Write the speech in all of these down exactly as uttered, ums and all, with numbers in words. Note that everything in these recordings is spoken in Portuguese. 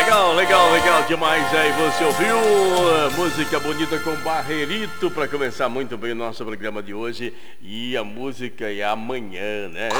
legal, legal, legal demais. Aí você ouviu a música bonita com Barreirito para começar muito bem o nosso programa de hoje. E a música é amanhã, né?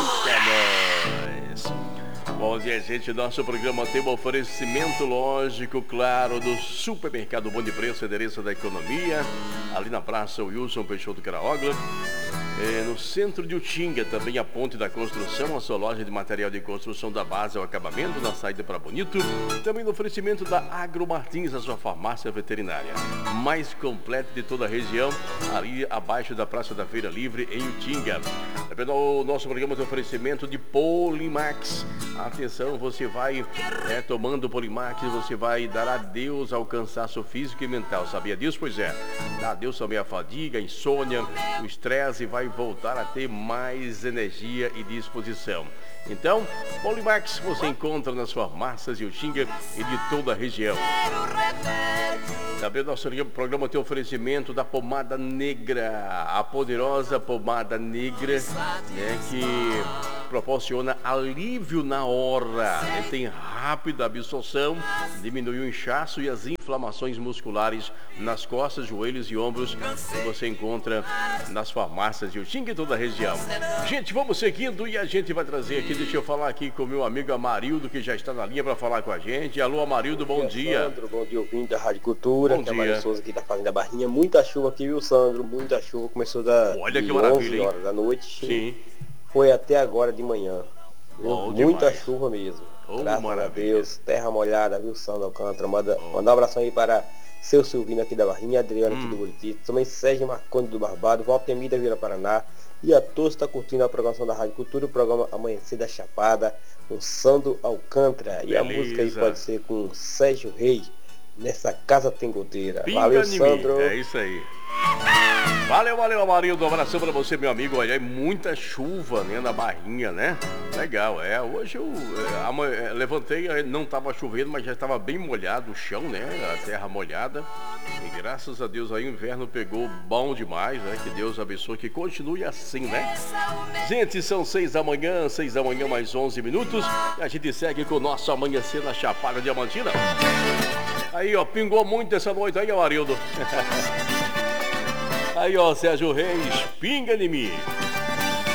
Eita, nós. Bom dia, gente. Nosso programa tem um oferecimento, lógico, claro, do Supermercado Bom de Preço, endereço da economia, ali na Praça Wilson Peixoto Caraogla. É, no centro de Utinga, também a Ponte da Construção, a sua loja de material de construção da base ao acabamento, na saída para Bonito. Também no oferecimento da Agro Martins, a sua farmácia veterinária mais completa de toda a região, ali abaixo da Praça da Feira Livre, em Utinga. Também o nosso programa de oferecimento de Polimax. Atenção, você vai é, tomando Polimax, você vai dar adeus ao cansaço físico e mental. Sabia disso? Pois é. Dá adeus também à fadiga, a insônia, o estresse, e vai voltar a ter mais energia e disposição. Então, Polimax você encontra nas farmácias de Utinga e de toda a região. Também o nosso programa tem oferecimento da pomada negra, a poderosa pomada negra, né, que proporciona alívio na hora, né, tem rápida absorção, diminui o inchaço e as inflamações musculares nas costas, joelhos e ombros, que você encontra nas farmácias de Utinga e toda a região. Gente, vamos seguindo e a gente vai trazer aqui, deixa eu falar aqui com o meu amigo Amarildo, que já está na linha para falar com a gente. Alô, Amarildo, bom, bom dia. dia. Sandro, bom dia, ouvinte da Rádio Cultura, bom que é dia. a Maria Souza aqui da Fazenda Barrinha. Muita chuva aqui, viu, Sandro? Muita chuva, começou da Olha que maravilha, onze horas da noite. Sim. Foi até agora de manhã. Bom Muita demais. chuva mesmo. Oh, Graças maravilha. a Deus, terra molhada, viu, Sandro Alcântara? Manda, oh. manda um abração aí para seu Silvino aqui da Barrinha, Adriano hum. aqui do Buriti, também Sérgio Marconi do Barbado, Valtemir da Vila Paraná. E a todos está curtindo a programação da Rádio Cultura, o programa Amanhecer da Chapada, com Sandro Alcântara. Beleza. E a música aí pode ser com Sérgio Reis, Nessa Casa Tem Goteira. Pinga Valeu, Sandro. É isso aí. Valeu, valeu, Amarildo. Um abração pra você, meu amigo. Olha, é muita chuva, né, na Barrinha, né? Legal, é. Hoje eu é, amanhã, levantei, não tava chovendo, mas já estava bem molhado o chão, né? A terra molhada. E graças a Deus aí o inverno pegou bom demais, né? Que Deus abençoe, que continue assim, né? Gente, são seis da manhã, seis da manhã, mais onze minutos. E a gente segue com o nosso Amanhecer na Chapada Diamantina. Aí, ó, pingou muito essa noite aí, Amarildo. Aí, ó, Sérgio Reis, pinga em mim.